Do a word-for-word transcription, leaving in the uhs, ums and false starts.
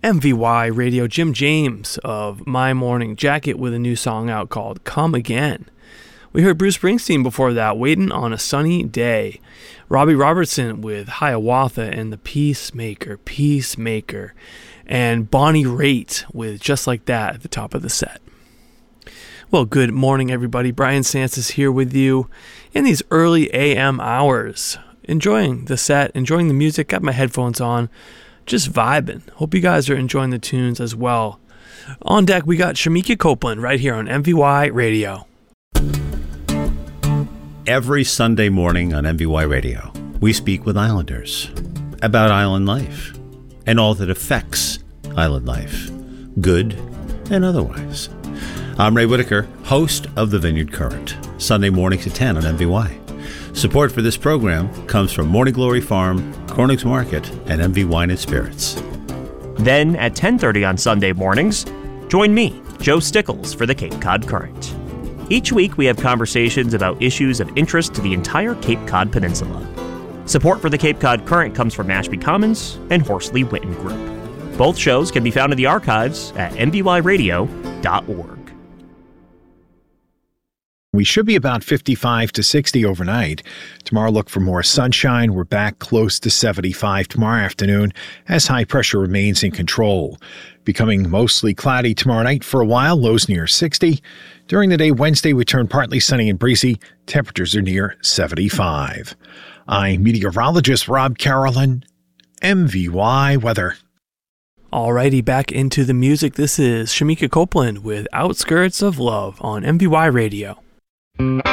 M V Y Radio, Jim James of My Morning Jacket with a new song out called Come Again. We heard Bruce Springsteen before that, Waiting on a Sunny Day. Robbie Robertson with Hiawatha and the Peacemaker, Peacemaker. And Bonnie Raitt with Just Like That at the top of the set. Well, good morning, everybody. Brian Santos here with you in these early A M hours. Enjoying the set, enjoying the music, got my headphones on, just vibing. Hope you guys are enjoying the tunes as well. On deck, we got Shemekia Copeland right here on M V Y Radio. Every Sunday morning on M V Y Radio, we speak with Islanders about island life and all that affects island life, good and otherwise. I'm Ray Whitaker, host of the Vineyard Current, Sunday mornings at ten on M V Y. Support for this program comes from Morning Glory Farm, Corning's Market, and M V Wine and Spirits. Then at ten thirty on Sunday mornings, join me, Joe Stickles, for the Cape Cod Current. Each week we have conversations about issues of interest to the entire Cape Cod Peninsula. Support for the Cape Cod Current comes from Mashpee Commons and Horsley Witten Group. Both shows can be found in the archives at m v y radio dot org. We should be about fifty-five to sixty overnight. Tomorrow, look for more sunshine. We're back close to seventy-five tomorrow afternoon as high pressure remains in control. Becoming mostly cloudy tomorrow night for a while, lows near sixty. During the day, Wednesday, we turn partly sunny and breezy. Temperatures are near seventy-five. I'm meteorologist Rob Carolyn, M V Y Weather. Alrighty, back into the music. This is Shemekia Copeland with Outskirts of Love on M V Y Radio.